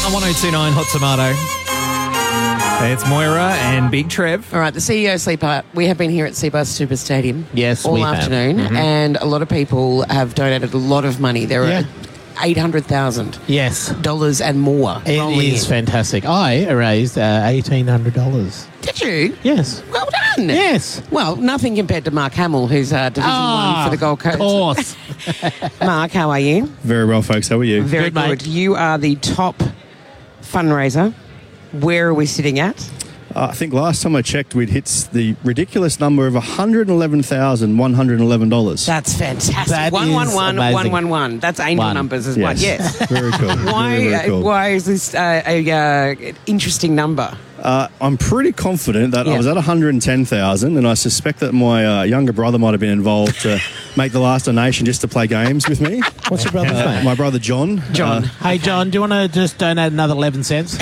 On 1029 Hot Tomato. It's Moira and Big Trev. All right, the CEO Sleep Out. We have been here at Seabus Super Stadium Yes, all we have. afternoon, and a lot of people have donated a lot of money. There are $800,000 Yes. and more. It rolling is in. fantastic. I raised $1,800. Did you? Yes. Well done. Yes. Well, nothing compared to Mark Hamill, who's Division 1 for the Gold Coast. Of course. Mark, how are you? Very well, folks. How are you? Very Good, mate. good. You are the top fundraiser. Where are we sitting at? I think last time I checked, we'd hit the ridiculous number of $111,111. That's fantastic. That is 111 amazing. 111. That's angel One. numbers as well. Yes. Very cool. Why? Very cool. Why is this a interesting number? I'm pretty confident that Yeah. I was at 110,000, and I suspect that my younger brother might have been involved to make the last donation just to play games with me. What's your brother's name? My brother John. John. Hey, John, do you want to just donate another 11 cents?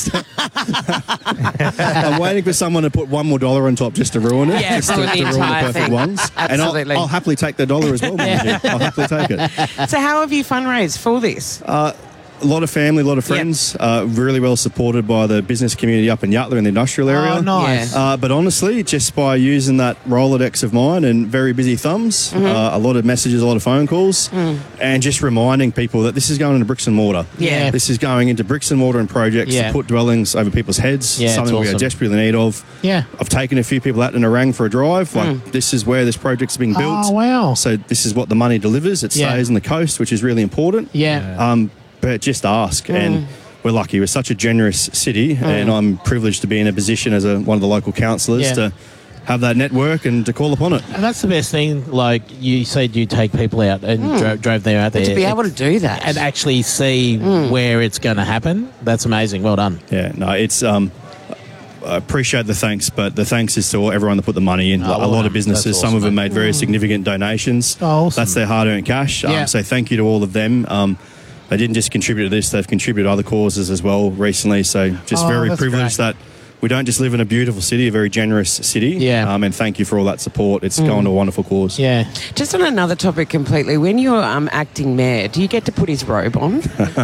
I'm waiting for someone to put one more dollar on top just to ruin it. Yeah, just to ruin the ruin the entire perfect thing. ones. Absolutely. And I'll happily take the dollar as well, mind you. I'll happily take it. So how have you fundraised for this? A lot of family, a lot of friends, really well supported by the business community up in Yatala in the industrial area. Oh, nice. Yeah. But honestly, just by using that Rolodex of mine and very busy thumbs, a lot of messages, a lot of phone calls, and just reminding people that this is going into bricks and mortar. Yeah. This is going into bricks and mortar and projects Yeah. to put dwellings over people's heads, Yeah, it's something we are awesome. desperately in need of. Yeah. I've taken a few people out in Narang for a drive. Like, this is where this project's being built. Oh, wow. So this is what the money delivers. It Yeah. stays on the coast, which is really important. Yeah. But just ask. And we're lucky. We're such a generous city, and I'm privileged to be in a position as one of the local councillors Yeah. to have that network and to call upon it. And that's the best thing. Like you said, you take people out and drove them out there. To be able to do that. and actually see where it's going to happen. That's amazing. Well done. Yeah, no, it's I appreciate the thanks, but the thanks is to everyone that put the money in. well A lot done. of businesses, That's some of awesome, them made very significant donations. Oh, awesome. That's their hard-earned cash. Yeah. So thank you to all of them. They didn't just contribute to this; they've contributed to other causes as well recently. So just very that's privileged great. that we don't just live in a beautiful city, a very generous city. Yeah. And thank you for all that support. It's going to a wonderful cause. Yeah. Just on another topic completely, when you're acting mayor, do you get to put his robe on?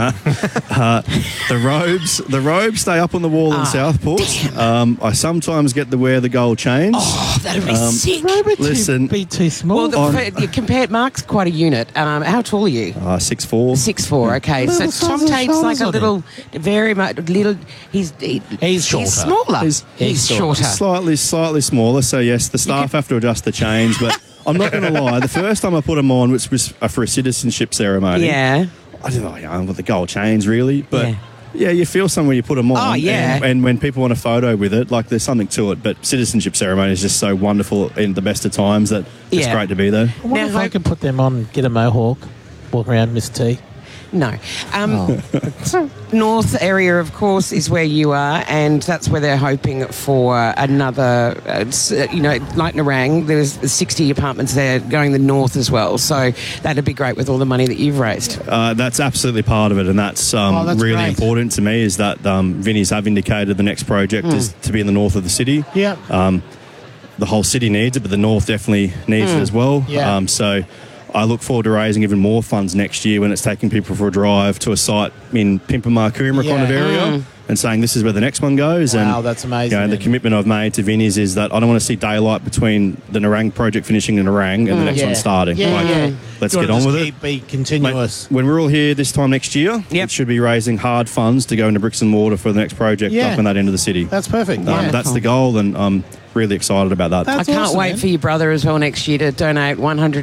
The robes stay up on the wall in Southport. I sometimes get to wear the gold chains. Oh, that'd be sick. Listen, Be too small. Well, you compared, Mark's quite a unit. How tall are you? 6'4". 6'4", okay. Look So at the size Tom of the Tate's like shoulders a on little, very much, little, he's shorter. He's smaller. He's shorter. Slightly smaller. So yes, the staff have to adjust the chains, but I'm not going to lie. The first time I put them on, which was for a citizenship ceremony, Yeah. I didn't know, with the gold chains really, but. Yeah. Yeah, you feel something when you put them on. Oh, yeah. And when people want a photo with it, like there's something to it. But citizenship ceremony is just so wonderful in the best of times that it's Yeah. great to be there. I wonder Now, if I could put them on, get a mohawk, walk around Miss T. No. North area, of course, is where you are, and that's where they're hoping for another, like Narang, there's 60 apartments there going the north as well. So that'd be great with all the money that you've raised. That's absolutely part of it, and that's, that's really great. important to me, is that Vinnies have indicated the next project is to be in the north of the city. Yeah. The whole city needs it, but the north definitely needs it as well. Yeah. So I look forward to raising even more funds next year when it's taking people for a drive to a site in Pimpama, Coomera kind of area and saying this is where the next one goes. Wow, and that's amazing, The man. commitment I've made to Vinnies is that I don't want to see daylight between the Narang project finishing in Narang and the next one starting. Let's You get wanna on just with Be continuous. When we're all here this time next year, Yep. it should be raising hard funds to go into bricks and mortar for the next project up in that end of the city. That's perfect. That's the goal, and I'm really excited about that. I can't wait for your brother as well next year to donate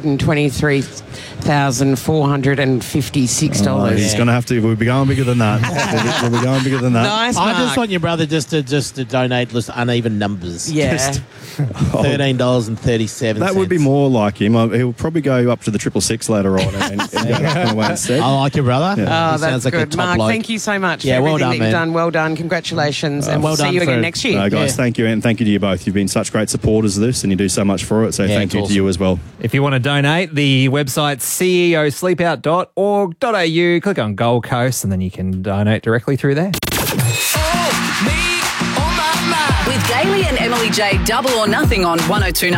$123,456. He's going to have to. We'll be going bigger than that. we'll be going bigger than that. Nice, I Mark. just want your brother just to donate just uneven numbers. Yeah. $13.37. That would be more like him. He'll probably go up to the 666 later on and go up away instead. I like your brother. Yeah. He Oh, that's sounds like good. a top Mark, bloke. thank you so much Yeah, for well everything done, that you've man. done. Well done. Congratulations. And we'll well see done you again for- next year. No, guys, Yeah. thank you, and thank you to you both. You've been such great supporters of this, and you do so much for it. So Yeah, thank you it's to you as well. If you want to donate, the website's ceosleepout.org.au. Click on Gold Coast and then you can donate directly through there. With Daly and Emily J, double or nothing on 1029.